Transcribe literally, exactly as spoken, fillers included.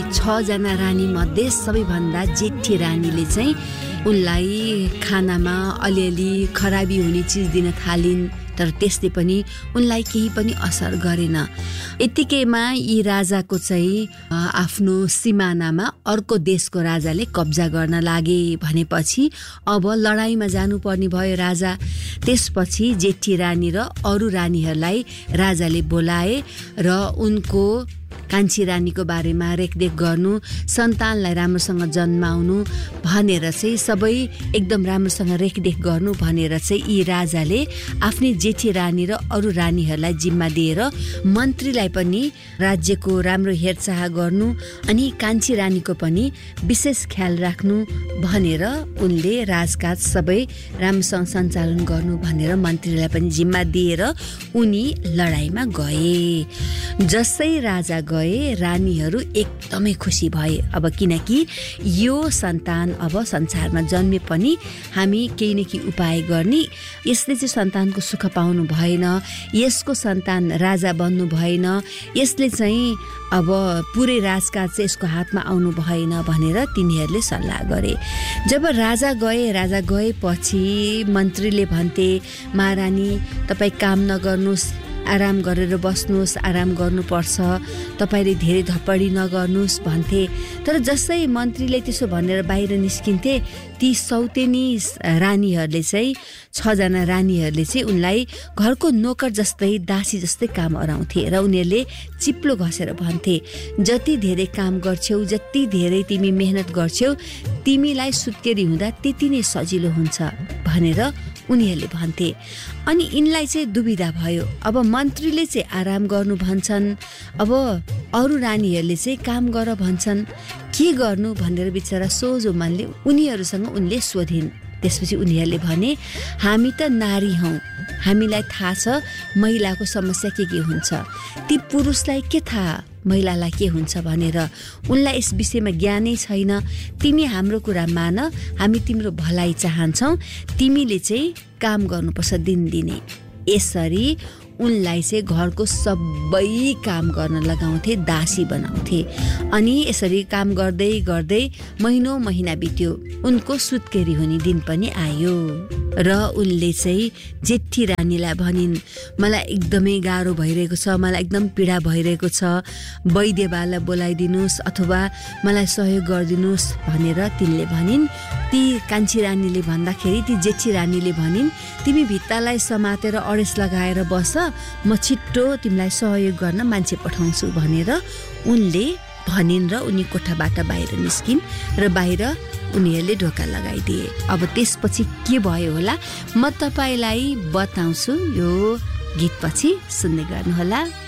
छजना रानी मध्ये सबैभन्दा जेठी रानीले चाहिँ उनलाई खानामा अलिअलि खराबी हुने चिज दिन थालिन्, तर त्यसले पनि उनलाई केही पनि असर गरेन। यतिकैमा यी राजाको चाहिँ आफ्नो सिमानामा अर्को देशको राजाले कब्जा गर्न लागे भनेपछि अब लडाईँमा जानुपर्ने भयो राजा। त्यसपछि जेठी रानी र अरू रानीहरूलाई राजाले बोलाए र उनको कान्छी रानीको बारेमा रेखदेख गर्नु, सन्तानलाई राम्रोसँग जन्माउनु भनेर चाहिँ सबै एकदम राम्रोसँग रेखदेख गर्नु भनेर चाहिँ यी राजाले आफ्नै जेठी रानी र अरू रानीहरूलाई जिम्मा दिएर मन्त्रीलाई पनि राज्यको राम्रो हेरचाह गर्नु अनि कान्छी रानीको पनि विशेष ख्याल राख्नु भनेर उनले राजकाज सबै राम्रोसँग सञ्चालन गर्नु भनेर मन्त्रीलाई पनि जिम्मा दिएर उनी लडाईँमा गए। जसै राजा गए रानीहरू एकदमै खुसी भए। अब किनकि यो सन्तान अब संसारमा जन्मे पनि हामी केही न केही उपाय गर्ने, यसले चाहिँ सन्तानको सुख पाउनु भएन, यसको सन्तान राजा बन्नु भएन, यसले चाहिँ अब पुरै राजकाज चाहिँ यसको हातमा आउनु भएन भनेर तिनीहरूले सल्लाह गरे। जब राजा गए राजा गएपछि मन्त्रीले भन्थे, महारानी तपाईँ काम नगर्नुहोस्, आराम गरेर बस्नुहोस्, आराम गर्नुपर्छ, तपाईँले धेरै धपडी नगर्नुहोस् भन्थे। तर जसै मन्त्रीले त्यसो भनेर बाहिर निस्किन्थे ती सौतेनी रानीहरूले चाहिँ छजना रानीहरूले चाहिँ उनलाई घरको नोकर जस्तै दासी जस्तै काम अराउँथे र उनीहरूले चिप्लो घसेर भन्थे, जति धेरै काम गर्छौ, जति धेरै तिमी मेहनत गर्छौ, तिमीलाई सुत्केरी हुँदा त्यति नै सजिलो हुन्छ भनेर उनीहरूले भन्थे। अनि यिनलाई चाहिँ दुविधा भयो। अब मन्त्रीले चाहिँ आराम गर्नु भन्छन्, अब अरू रानीहरूले चाहिँ काम गर भन्छन्, के गर्नु भनेर बिचरा सोझो मनले उनीहरूसँग उनले सोधिन्। त्यसपछि उनीहरूले भने, हामी त नारी हौँ, हामीलाई थाहा छ महिलाको समस्या के के हुन्छ, ती पुरुषलाई के थाहा महिलालाई के हुन्छ भनेर, उनलाई यस विषयमा ज्ञानै छैन, तिमी हाम्रो कुरा मान, हामी तिम्रो भलाइ चाहन्छौ, तिमीले चाहिँ काम गर्नुपर्छ दिनदिनै। यसरी उनलाई चाहिँ घरको सबै काम गर्न लगाउँथे, दासी बनाउँथे। अनि यसरी काम गर्दै गर्दै महिनौं महिना बित्यो, उनको सुत्केरी हुने दिन पनि आयो र उनले चाहिँ जेठी रानीलाई भनिन्, मलाई एकदमै गाह्रो भइरहेको छ, मलाई एकदम पीडा भइरहेको छ, वैद्यवाला बोलाइदिनुहोस् अथवा मलाई सहयोग गरिदिनुहोस् भनेर तिनले भनिन्। ती कान्छी रानीले भन्दाखेरि ती जेठी रानीले भनिन्, तिमी भित्तालाई समातेर अडेस लगाएर बस, म छिट्टो तिमीलाई सहयोग गर्न मान्छे पठाउँछु भनेर उनले भनिन् र उनी कोठाबाट बाहिर निस्किन् र बाहिर उनीहरूले ढोका लगाइदिए। अब त्यसपछि के भयो होला म तपाईँलाई बताउँछु, यो गीतपछि सुन्दै गर्नुहोला।